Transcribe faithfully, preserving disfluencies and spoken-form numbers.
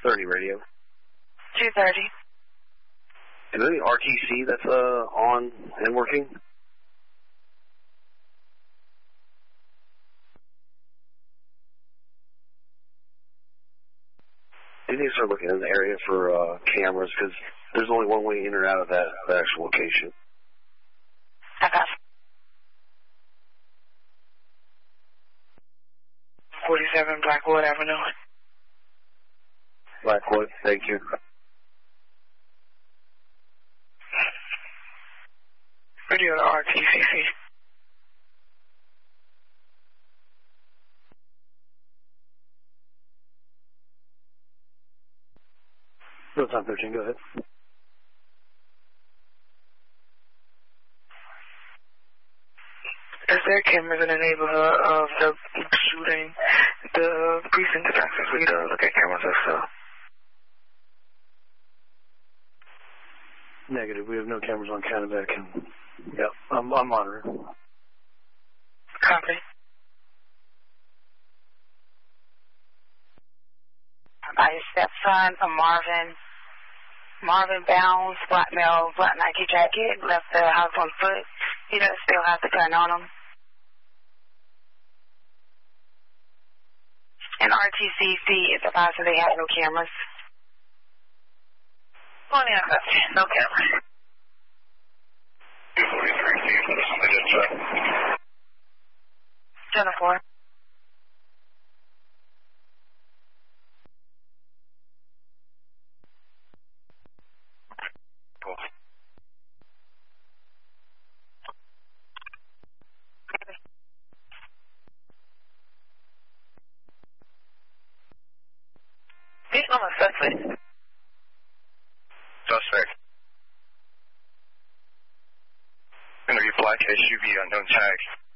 thirty radio. two thirty. Is there any R T C that's uh, on and working? You need to start looking in the area for uh, cameras because there's only one way in or out of that, that actual location. Okay. forty-seven Blackwood Avenue. Blackwood, thank you. Radio to R T C C. Real time thirteen, go ahead. Is there cameras in the neighborhood of the shooting? The precinct detectives we to look at cameras and stuff. Negative. We have no cameras on Canada. And yep, I'm, I'm monitoring. Copy. By his stepson from Marvin. Marvin Bounds, black male, black Nike jacket, left the house on foot. He does still have the gun on him. And R T C C is advised that they have no cameras. Oh, yeah, no cameras. Jennifer. Cool. He's not a suspect. Suspect. Interview flight case U V unknown tag.